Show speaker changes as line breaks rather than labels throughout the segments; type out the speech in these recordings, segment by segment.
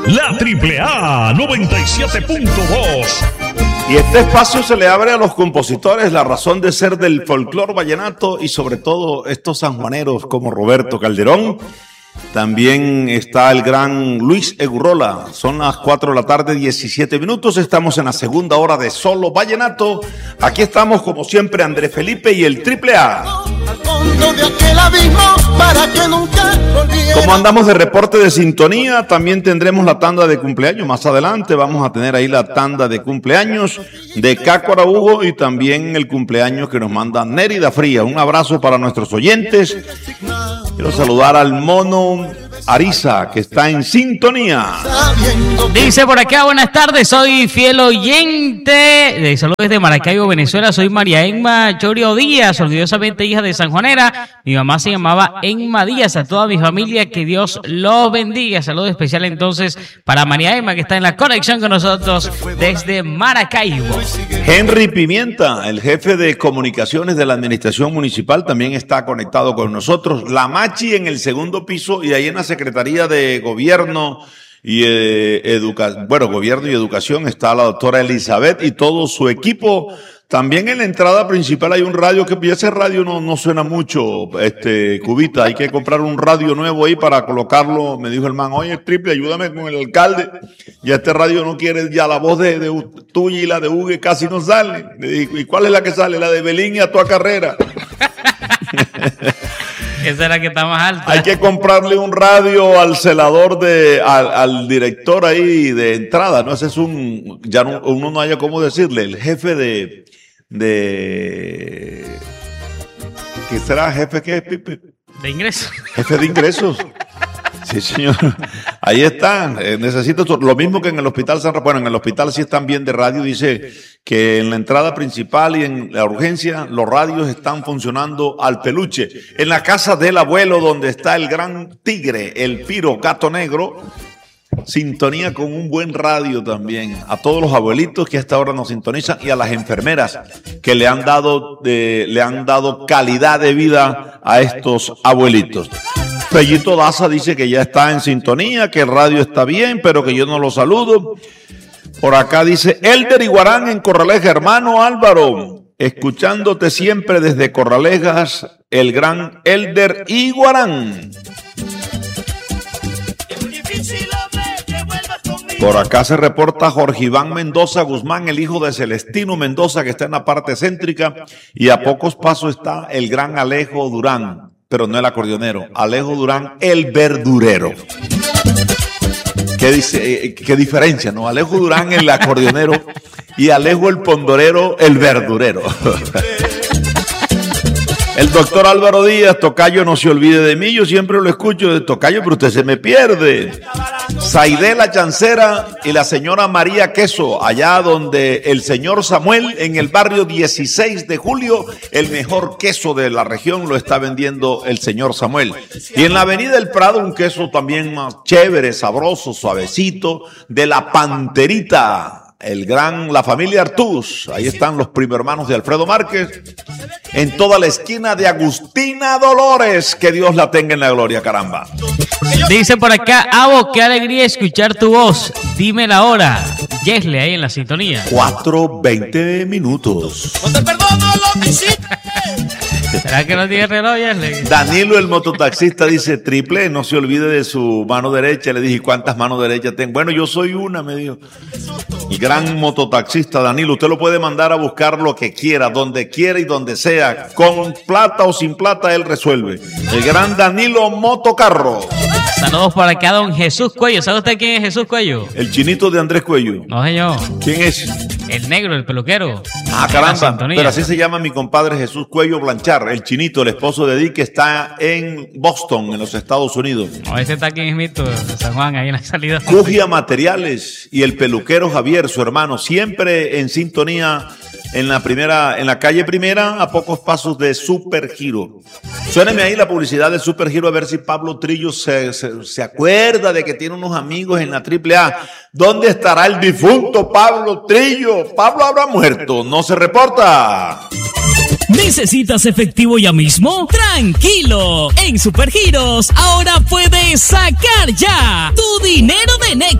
la AAA 97.2.
Y este espacio se le abre a los compositores, la razón de ser del folclor vallenato y sobre todo estos sanjuaneros como Roberto Calderón. También está el gran Luis Egurrola. Son las 4 de la tarde, 17 minutos. Estamos en la segunda hora de Solo Vallenato. Aquí estamos como siempre Andrés Felipe y el AAA. Como andamos de reporte de sintonía, también tendremos la tanda de cumpleaños. Más adelante vamos a tener ahí la tanda de cumpleaños de Caco Araújo y también el cumpleaños que nos manda Nérida Fría. Un abrazo para nuestros oyentes. Quiero saludar al mono Ariza, que está en sintonía.
Dice por acá, buenas tardes, soy fiel oyente. De saludos desde Maracaibo, Venezuela. Soy María Emma Chorio Díaz, orgullosamente hija de sanjuanera. Mi mamá se llamaba Emma Díaz. A toda mi familia, que Dios los bendiga. Saludo especial entonces para María Emma, que está en la conexión con nosotros desde Maracaibo.
Henry Pimienta, el jefe de comunicaciones de la administración municipal, también está conectado con nosotros. La Machi en el segundo piso y ahí en la Secretaría de Gobierno y Gobierno y Educación está la doctora Elizabeth y todo su equipo. También en la entrada principal hay un radio que ese radio no suena mucho, Cubita, hay que comprar un radio nuevo ahí para colocarlo. Me dijo el man, oye, Triple, ayúdame con el alcalde, ya este radio no quiere, ya la voz de tuya y la de Hugo casi no sale. ¿Y cuál es la que sale? La de Belín y A Toda Carrera.
Esa era que está más alta.
Hay que comprarle un radio al celador al director ahí de entrada, ¿no? Ese es uno no haya cómo decirle, el jefe ¿qué será? ¿Jefe qué es, Pipe?
De ingresos.
Jefe de ingresos. Sí, señor. Ahí están. Necesito lo mismo que en el Hospital San Rafael. Bueno, en el hospital sí están bien de radio. Dice que en la entrada principal y en la urgencia los radios están funcionando al peluche. En la casa del abuelo, donde está el gran tigre, el Piro Gato Negro, sintonía con un buen radio también. A todos los abuelitos que hasta ahora nos sintonizan y a las enfermeras que le han dado calidad de vida a estos abuelitos. Pellito Daza dice que ya está en sintonía, que el radio está bien, pero que yo no lo saludo. Por acá dice Elder Iguarán en Corraleja, hermano Álvaro, escuchándote siempre desde Corralejas, el gran Elder Iguarán. Por acá se reporta Jorge Iván Mendoza Guzmán, el hijo de Celestino Mendoza, que está en la parte céntrica, y a pocos pasos está el gran Alejo Durán, pero no el acordeonero, Alejo Durán, el verdurero. ¿Qué diferencia, no? Alejo Durán, el acordeonero, y Alejo el pondorero, el verdurero. El doctor Álvaro Díaz, tocayo, no se olvide de mí, yo siempre lo escucho de tocayo, pero usted se me pierde. Saide la Chancera y la señora María Queso, allá donde el señor Samuel, en el barrio 16 de Julio, el mejor queso de la región lo está vendiendo el señor Samuel. Y en la avenida del Prado, un queso también más chévere, sabroso, suavecito, de la Panterita. La familia Artús, ahí están los primo hermanos de Alfredo Márquez, en toda la esquina de Agustina Dolores, que Dios la tenga en la gloria, caramba.
Dice por acá, Abo, qué alegría escuchar tu voz, dime la hora. Yesle ahí en la sintonía.
4:20 minutos.
No te perdono lo que hiciste.
¿Será que no tiene reloj, Yesle?
Danilo, el mototaxista, dice, Triple, no se olvide de su mano derecha. Le dije, ¿cuántas manos derechas tengo? Bueno, yo soy una, me dijo. El gran mototaxista Danilo, usted lo puede mandar a buscar lo que quiera, donde quiera y donde sea, con plata o sin plata, él resuelve. El gran Danilo Motocarro.
Saludos por acá, don Jesús Cuello. ¿Sabe usted quién es Jesús Cuello?
El chinito de Andrés Cuello.
No, señor.
¿Quién es?
El negro, el peluquero.
Ah, caramba. Pero así se llama mi compadre Jesús Cuello Blanchard, el chinito, el esposo de Dick, que está en Boston, en los Estados Unidos.
No, ese está aquí mismito, de San Juan, ahí en la salida.
Cugia Materiales y el peluquero Javier, su hermano, siempre en sintonía en la calle Primera, a pocos pasos de Super Giro. Suéneme ahí la publicidad de Super Giro, a ver si Pablo Trillo se acuerda de que tiene unos amigos en la AAA. ¿Dónde estará el difunto Pablo Trillo? Pablo habrá muerto, no se reporta.
¿Necesitas efectivo ya mismo? ¡Tranquilo! En Supergiros ahora puedes sacar ya tu dinero de Nequi.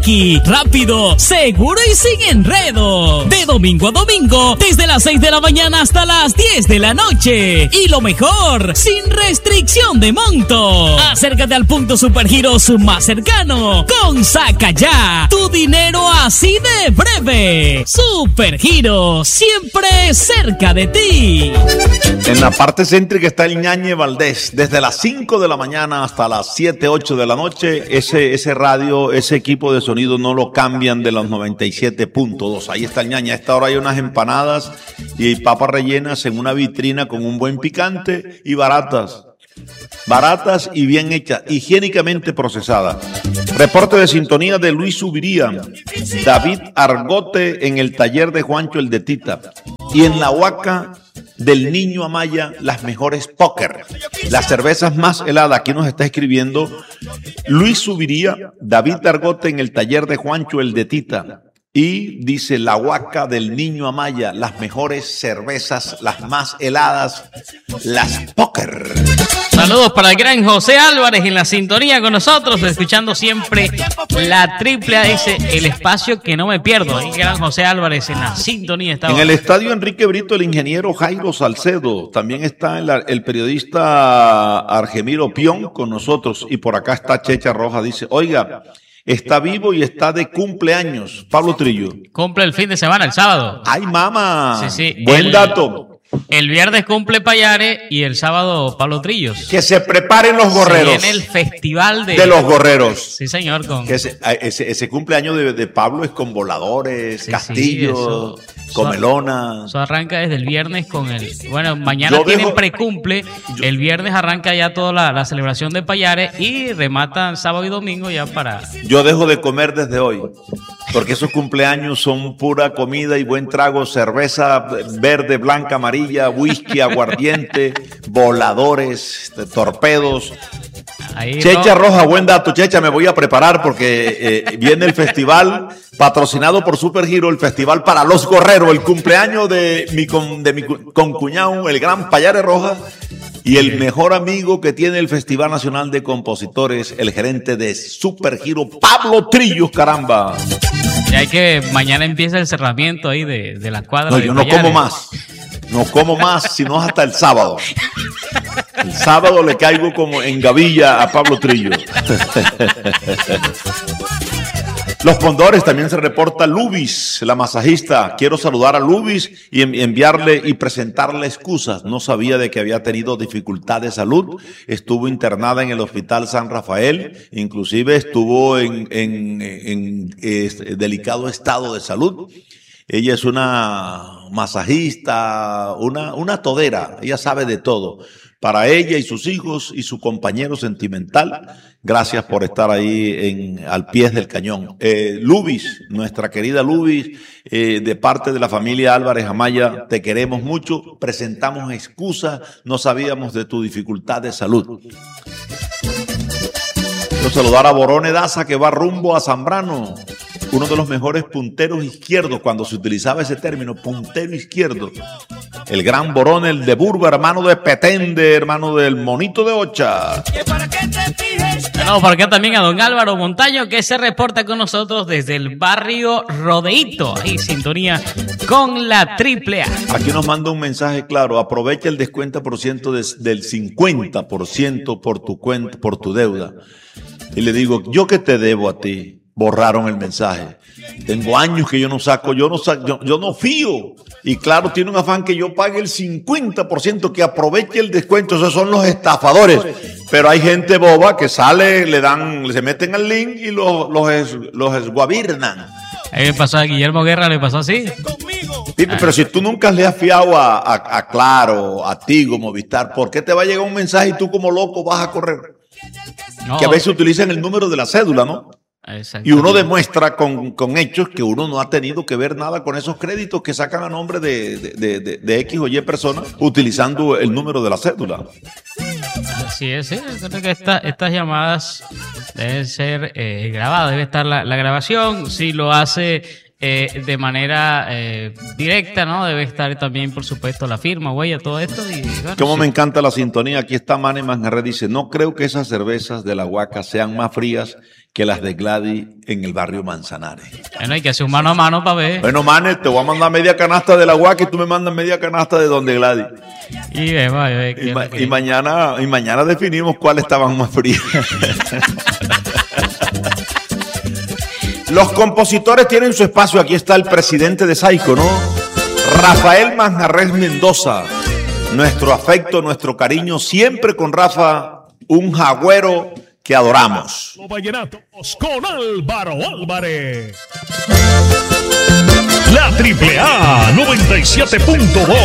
Aquí, rápido, seguro y sin enredo. De domingo a domingo, desde las 6 de la mañana hasta las 10 de la noche. Y lo mejor, sin restricción de monto. Acércate al punto Supergiros más cercano con Saca Ya tu dinero así de breve. Supergiros, siempre cerca de ti.
En la parte céntrica está el Ñañe Valdés. Desde las 5 de la mañana hasta las 7, 8 de la noche, ese radio, ese equipo de sonido no lo cambian de los 97.2. Ahí está el Ñañe. A esta hora hay unas empanadas y papas rellenas en una vitrina con un buen picante y baratas. Baratas y bien hechas, higiénicamente procesadas. Reporte de sintonía de Luis Subiría, David Argote en el taller de Juancho el de Tita. Y en la Huaca del Niño Amaya, las mejores póker. Las cervezas más heladas. Aquí nos está escribiendo Luis Subiría, David Argote en el taller de Juancho el de Tita. Y dice la Huaca del Niño Amaya, las mejores cervezas, las más heladas, las póker.
Saludos para el gran José Álvarez en la sintonía con nosotros, escuchando siempre la Triple A, dice el espacio que no me pierdo. Ahí gran José Álvarez en la sintonía. Está
en el estadio Enrique Brito, el ingeniero Jairo Salcedo. También está el periodista Argemiro Pion con nosotros. Y por acá está Checha Roja, dice, oiga, está vivo y está de cumpleaños. Pablo Trillo.
Cumple el fin de semana, el sábado.
¡Ay, mamá!
Sí, sí.
Buen dato.
El viernes cumple Payare y el sábado Pablo Trillos.
Que se preparen los gorreros.
En el festival de
los gorreros.
Sí, señor.
Que ese cumpleaños de Pablo es con voladores, sí, castillos, sí, comelonas.
Eso arranca desde el viernes con el... Bueno, mañana tienen precumple. El viernes arranca ya toda la celebración de Payare y rematan sábado y domingo ya para...
Yo dejo de comer desde hoy. Porque esos cumpleaños son pura comida y buen trago, cerveza verde, blanca, amarilla, whisky, aguardiente, voladores, torpedos. Ahí Checha no. Roja, buen dato, Checha, me voy a preparar porque viene el festival patrocinado por Supergiro, el festival para los gorreros, el cumpleaños de mi concuñado, el gran Payare Roja, y el mejor amigo que tiene el Festival Nacional de Compositores, el gerente de Supergiro, Pablo Trillos, caramba.
Y hay que mañana empieza el cerramiento ahí de la cuadra.
No, yo no como más. No como más, sino hasta el sábado. El sábado le caigo como en gavilla a Pablo Trillo. Los Pondores también se reporta Lubis, la masajista. Quiero saludar a Lubis y enviarle y presentarle excusas. No sabía de que había tenido dificultad de salud. Estuvo internada en el Hospital San Rafael. Inclusive estuvo en delicado estado de salud. Ella es una masajista, una todera. Ella sabe de todo. Para ella y sus hijos y su compañero sentimental, gracias por estar ahí al pie del cañón. Lubis, nuestra querida Lubis, de parte de la familia Álvarez Amaya, te queremos mucho, presentamos excusas, no sabíamos de tu dificultad de salud. Quiero saludar a Borone Daza, que va rumbo a Zambrano, uno de los mejores punteros izquierdos, cuando se utilizaba ese término, puntero izquierdo. El gran Borón, el de Burba, hermano de Petende, hermano del Monito de Ocha.
Tenemos por acá también a don Álvaro Montaño, que se reporta con nosotros desde el barrio Rodeíto, ahí sintonía con la Triple A.
Aquí nos manda un mensaje claro: aprovecha el descuento del 50% por tu cuenta, por tu deuda. Y le digo, ¿yo qué te debo a ti? Borraron el mensaje. Tengo años que yo no fío. Y claro, tiene un afán que yo pague el 50%, que aproveche el descuento. Esos son los estafadores. Pero hay gente boba que sale, se meten al link y los esguabirnan.
A mí me pasó a Guillermo Guerra, le pasó así.
Pero si tú nunca le has fiado a Claro, a Tigo, Movistar, ¿por qué te va a llegar un mensaje y tú como loco vas a correr? No. Que a veces utilizan el número de la cédula, ¿no? Y uno demuestra con hechos que uno no ha tenido que ver nada con esos créditos que sacan a nombre de X o Y personas utilizando el número de la cédula.
Así es, sí. Creo que estas llamadas deben ser grabadas, debe estar la grabación. Si lo hace de manera directa, ¿no? Debe estar también, por supuesto, la firma, huella, todo esto. Y, bueno,
Cómo
sí.
me encanta la sintonía. Aquí está Manny Manjarres, dice, no creo que esas cervezas de la Huaca sean más frías que las de Gladys en el barrio Manzanares.
Bueno, hay que hacer un mano a mano para ver.
Bueno, Manny, te voy a mandar media canasta de la Huaca y tú me mandas media canasta de donde Gladys.
Y vemos, qué es lo que-
Y mañana definimos cuáles estaban más frías. Los compositores tienen su espacio. Aquí está el presidente de Saico, ¿no? Rafael Manjarres Mendoza. Nuestro afecto, nuestro cariño, siempre con Rafa, un jagüero que adoramos.
Los vallenatos con Álvaro Álvarez. La AAA 97.2.